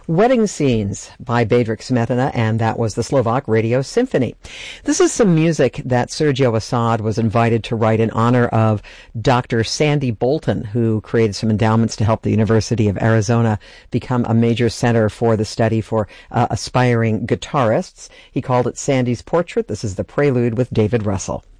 Wedding Scenes by Bedřich Smetana, and that was the Slovak Radio Symphony. This is some music that Sergio Assad was invited to write in honor of Dr. Sandy Bolton, who created some endowments to help the University of Arizona become a major center for the study for aspiring guitarists. He called it Sandy's Portrait. This is the Prelude with David Russell.